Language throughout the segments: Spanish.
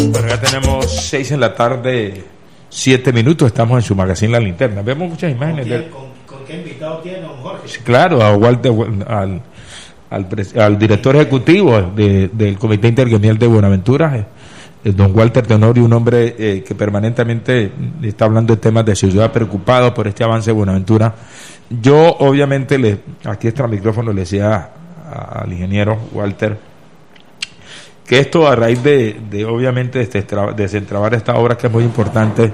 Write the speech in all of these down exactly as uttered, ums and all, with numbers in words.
Bueno, ya tenemos seis en la tarde, siete minutos, estamos en su magazine La Linterna. Vemos muchas imágenes. ¿Con, de... ¿Con, con qué invitado tiene, don Jorge? Sí, claro, a Walter, al, al, al director ejecutivo de, del Comité Intergremial de Buenaventura, eh, don Walter Tenorio, un hombre eh, que permanentemente está hablando de temas de ciudad, preocupado por este avance de Buenaventura. Yo, obviamente, le, aquí extra micrófono le decía a, al ingeniero Walter que esto, a raíz de, de obviamente, desentrabar esta obra que es muy importante,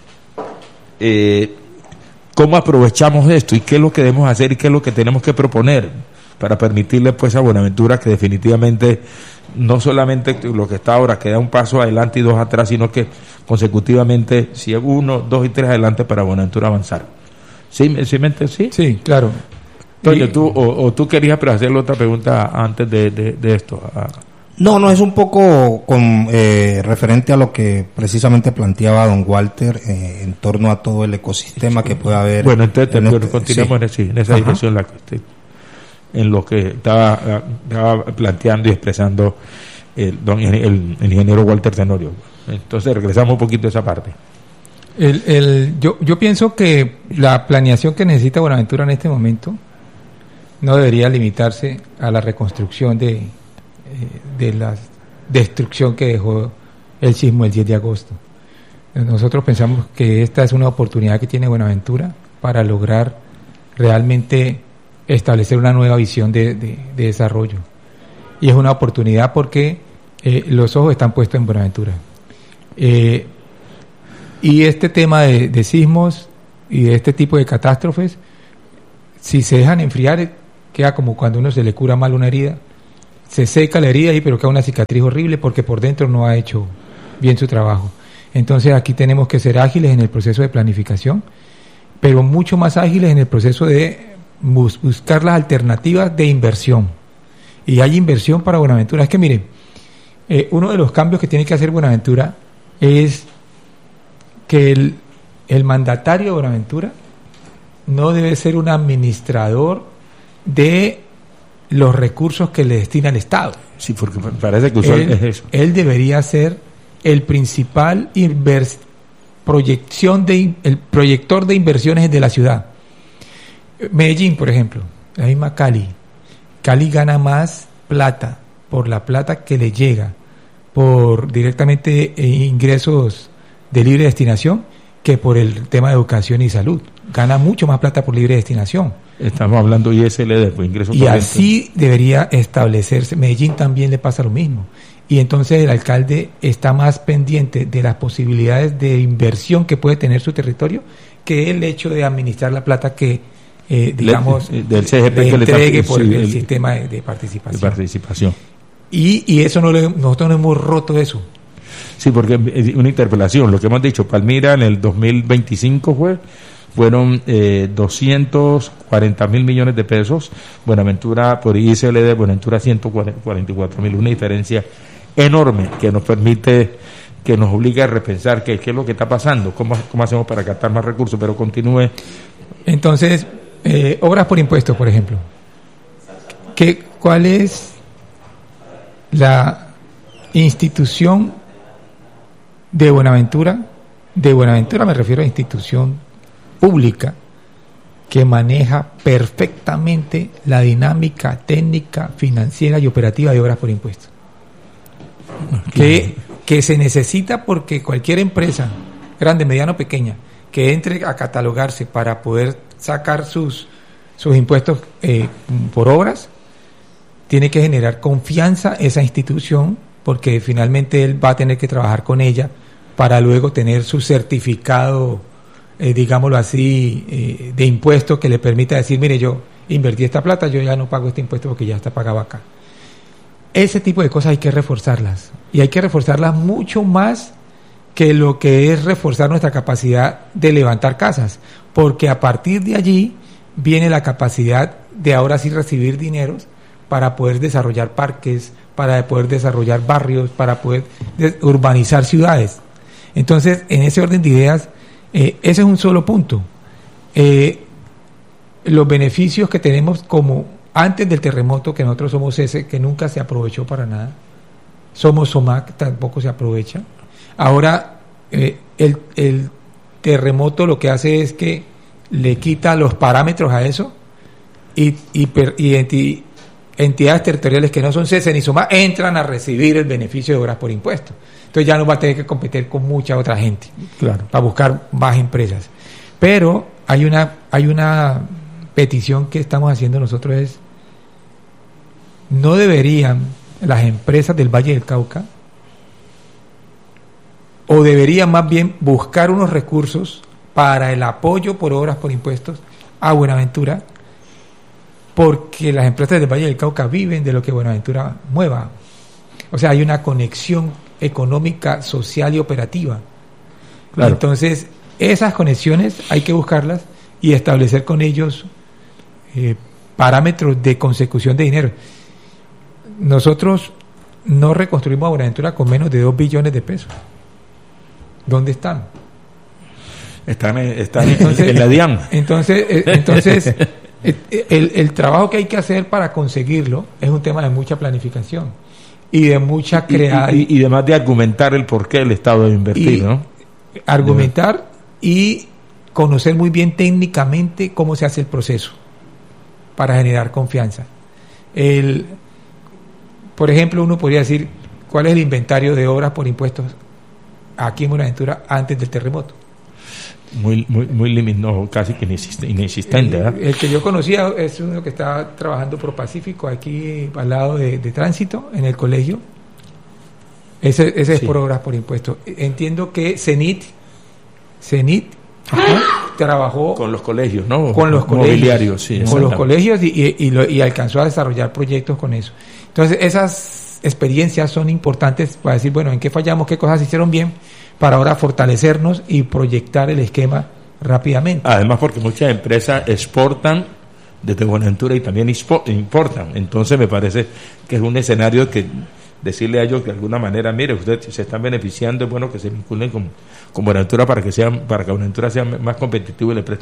eh, ¿cómo aprovechamos esto y qué es lo que debemos hacer y qué es lo que tenemos que proponer para permitirle pues a Buenaventura que definitivamente no solamente lo que está ahora que da un paso adelante y dos atrás, sino que consecutivamente si uno, dos y tres adelante para Buenaventura avanzar? ¿Sí? ¿Sí? ¿Sí? Sí, claro. Oye, y, tú, o, o tú querías pero hacerle otra pregunta antes de, de, de esto. No, no, es un poco con, eh, referente a lo que precisamente planteaba don Walter eh, en torno a todo el ecosistema que puede haber. Bueno, entonces en este, este, continuamos sí. en, en esa Ajá. dirección la que usted, en lo que estaba, estaba planteando y expresando el, don, el, el ingeniero Walter Tenorio. Entonces regresamos un poquito a esa parte. El, el, yo, yo pienso que la planeación que necesita Buenaventura en este momento no debería limitarse a la reconstrucción de de la destrucción que dejó el sismo el diez de agosto. Nosotros pensamos que esta es una oportunidad que tiene Buenaventura para lograr realmente establecer una nueva visión de, de, de desarrollo. Y es una oportunidad porque eh, los ojos están puestos en Buenaventura. Eh, y este tema de, de sismos y de este tipo de catástrofes, si se dejan enfriar, queda como cuando uno se le cura mal una herida. Se seca la herida ahí, pero queda una cicatriz horrible porque por dentro no ha hecho bien su trabajo. Entonces aquí tenemos que ser ágiles en el proceso de planificación, pero mucho más ágiles en el proceso de bus- buscar las alternativas de inversión. Y hay inversión para Buenaventura. Es que miren, eh, uno de los cambios que tiene que hacer Buenaventura es que el, el mandatario de Buenaventura no debe ser un administrador de los recursos que le destina el Estado. Sí, porque parece que usual él, es eso. Él debería ser el principal invers, proyección de el proyector de inversiones de la ciudad. Medellín, por ejemplo, la misma Cali. Cali gana más plata por la plata que le llega por directamente eh, ingresos de libre destinación que por el tema de educación y salud. Gana mucho más plata por libre destinación. Estamos hablando I S L D, pues ingresos y así debería establecerse. Medellín también le pasa lo mismo. Y entonces el alcalde está más pendiente de las posibilidades de inversión que puede tener su territorio que el hecho de administrar la plata que, eh, digamos, le, del C G P le que entregue le por sí, el, el el sistema de, de participación. De participación. Y, y eso no le, nosotros no hemos roto eso. Sí, porque es una interpelación. Lo que hemos dicho, Palmira en el dos mil veinticinco fue... fueron eh, doscientos cuarenta mil millones de pesos, Buenaventura por I S L D, Buenaventura ciento cuarenta y cuatro mil, una diferencia enorme que nos permite, que nos obliga a repensar qué, qué es lo que está pasando, cómo, cómo hacemos para captar más recursos, pero continúe. Entonces, eh, obras por impuestos, por ejemplo. ¿Qué, ¿Cuál es la institución de Buenaventura? De Buenaventura me refiero a institución pública que maneja perfectamente la dinámica técnica, financiera y operativa de obras por impuestos. Que, que se necesita porque cualquier empresa, grande, mediana o pequeña, que entre a catalogarse para poder sacar sus, sus impuestos eh, por obras, tiene que generar confianza esa institución porque finalmente él va a tener que trabajar con ella para luego tener su certificado, eh, digámoslo así, eh, de impuesto que le permita decir, mire, yo invertí esta plata, yo ya no pago este impuesto porque ya está pagado acá. Ese tipo de cosas hay que reforzarlas, y hay que reforzarlas mucho más que lo que es reforzar nuestra capacidad de levantar casas, porque a partir de allí viene la capacidad de ahora sí recibir dineros para poder desarrollar parques, para poder desarrollar barrios, para poder urbanizar ciudades. Entonces, en ese orden de ideas, eh, ese es un solo punto. Eh, los beneficios que tenemos como antes del terremoto, que nosotros somos ese, que nunca se aprovechó para nada, Somos Somac tampoco se aprovecha. Ahora, eh, el, el terremoto lo que hace es que le quita los parámetros a eso y, y, per, y enti, entidades territoriales que no son C E S ni Somac entran a recibir el beneficio de obras por impuestos. Entonces ya no va a tener que competir con mucha otra gente, claro, para buscar más empresas. Pero hay una hay una petición que estamos haciendo nosotros, es no deberían las empresas del Valle del Cauca, o deberían más bien buscar unos recursos para el apoyo por obras por impuestos a Buenaventura, porque las empresas del Valle del Cauca viven de lo que Buenaventura mueva. O sea, hay una conexión económica, social y operativa. Claro. Entonces, esas conexiones hay que buscarlas y establecer con ellos eh, parámetros de consecución de dinero. Nosotros no reconstruimos a Buenaventura con menos de dos billones de pesos. ¿Dónde están? Están, están entonces, en la DIAN. Entonces, eh, entonces el, el trabajo que hay que hacer para conseguirlo es un tema de mucha planificación y de mucha creación. Y, y, y además de argumentar el por qué el Estado debe invertir, ¿no? Argumentar y conocer muy bien técnicamente cómo se hace el proceso para generar confianza. El, por ejemplo, uno podría decir, ¿cuál es el inventario de obras por impuestos aquí en Buenaventura antes del terremoto? Muy muy muy limitado, casi que inexistente, ¿verdad? El, el que yo conocía es uno que estaba trabajando Pro Pacífico aquí al lado de, de tránsito en el colegio. Ese, ese es sí. por obras por impuestos. Entiendo que CENIT CENIT ajá, trabajó con los colegios, ¿no? Con los mobiliarios, sí, con los colegios y, y, y, lo, y alcanzó a desarrollar proyectos con eso. Entonces, esas experiencias son importantes para decir, bueno, en qué fallamos, qué cosas se hicieron bien, para ahora fortalecernos y proyectar el esquema rápidamente. Además, porque muchas empresas exportan desde Buenaventura y también importan. Entonces, me parece que es un escenario que decirle a ellos que de alguna manera, mire, ustedes se están beneficiando, es bueno que se vinculen con, con Buenaventura para que sean, para que Buenaventura sea más competitivo y le presten